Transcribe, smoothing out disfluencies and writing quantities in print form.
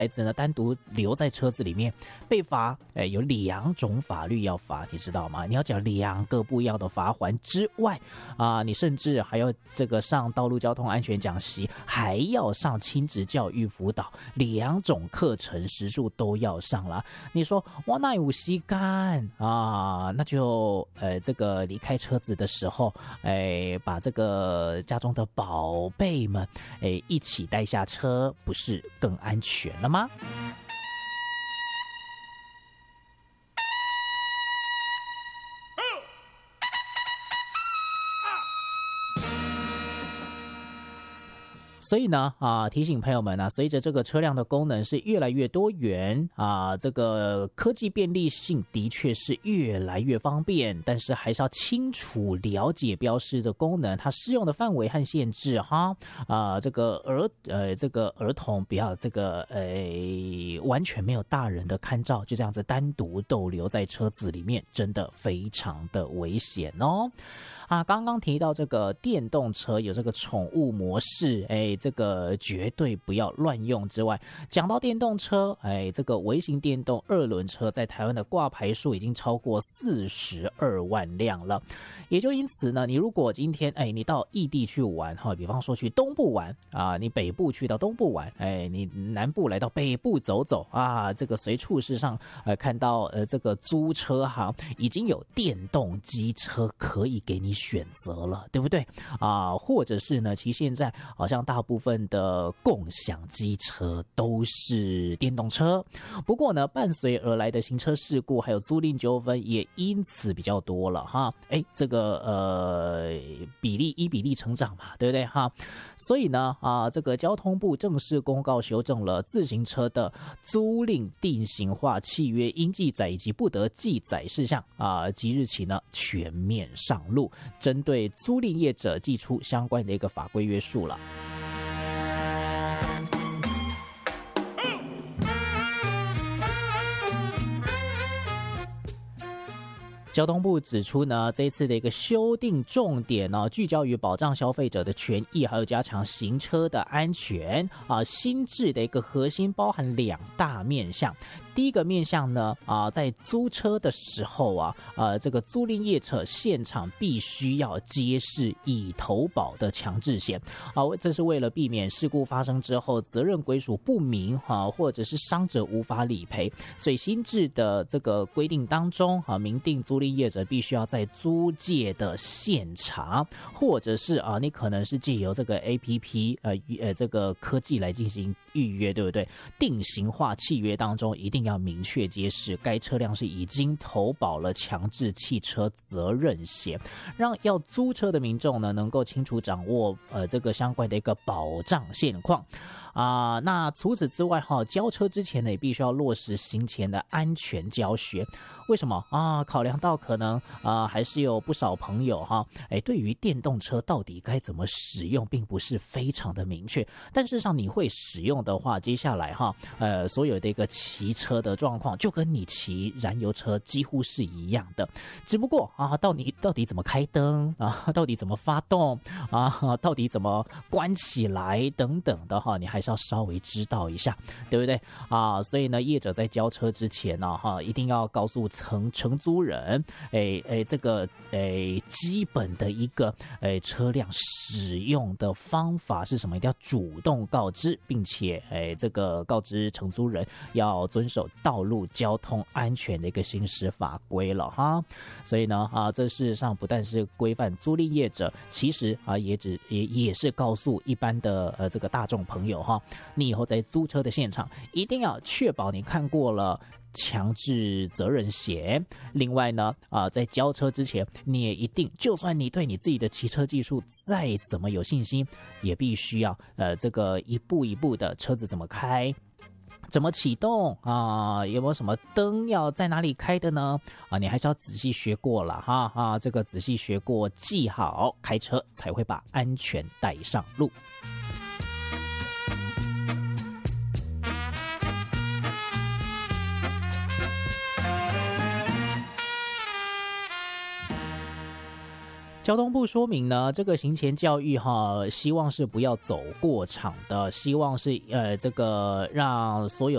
孩子呢单独留在车子里面被罚，有2种法律要罚，你知道吗？你要缴2个不一样的罚锾之外你甚至还要这个上道路交通安全讲习，还要上亲子教育辅导，2种课程时数都要上了。你说哇，那有时间那就这个离开车子的时候，把这个家中的宝贝们一起带下车，不是更安全了吗？所以呢提醒朋友们随着这个车辆的功能是越来越多元这个科技便利性的确是越来越方便，但是还是要清楚了解标示的功能，它适用的范围和限制这个儿童不要这个完全没有大人的看照，就这样子单独逗留在车子里面，真的非常的危险哦。刚刚提到这个电动车有这个宠物模式，这个绝对不要乱用之外，讲到电动车，这个微型电动2轮车在台湾的挂牌数已经超过42万辆了。也就因此呢，你如果今天你到异地去玩比方说去东部玩你北部去到东部玩，你南部来到北部走走这个随处市上看到这个租车行已经有电动机车可以给你选择了，对不对或者是呢，其实现在好像大部分的共享机车都是电动车，不过呢，伴随而来的行车事故还有租赁纠纷也因此比较多了这个比例成长嘛，对不对所以呢这个交通部正式公告修正了自行车的租赁定型化契约应记载以及不得记载事项即日起呢全面上路，针对租赁业者祭出相关的一个法规约束了。交通部指出呢，这一次的一个修订重点聚焦于保障消费者的权益，还有加强行车的安全新制的一个核心包含2大面向。第一个面向呢在租车的时候这个租赁业者现场必须要揭示已投保的强制险这是为了避免事故发生之后责任归属不明或者是伤者无法理赔，所以新制的这个规定当中明定租赁业者必须要在租借的现场，或者是你可能是借由这个 APP 这个科技来进行预约，对不对？定型化契约当中一定要明确揭示该车辆是已经投保了强制汽车责任险，让要租车的民众呢能够清楚掌握这个相关的一个保障现况那除此之外交车之前呢也必须要落实行前的安全教学。为什么考量到可能还是有不少朋友对于电动车到底该怎么使用并不是非常的明确，但事实上你会使用的话，接下来所有的一个骑车的状况就跟你骑燃油车几乎是一样的，只不过到底怎么开灯到底怎么发动到底怎么关起来等等的你还是要稍微知道一下，对不对所以呢，业者在交车之前一定要告诉承租人这个基本的一个车辆使用的方法是什么，一定要主动告知，并且这个告知承租人要遵守道路交通安全的一个行驶法规了所以呢这事实上不但是规范租赁业者，其实也是告诉一般的这个大众朋友你以后在租车的现场一定要确保你看过了强制责任险。另外呢在交车之前，你也一定，就算你对你自己的骑车技术再怎么有信心，也必须要这个一步一步的车子怎么开，怎么启动有没有什么灯要在哪里开的呢你还是要仔细学过了这个仔细学过记好，开车才会把安全带上路。交通部说明呢，这个行前教育希望是不要走过场的，希望是这个让所有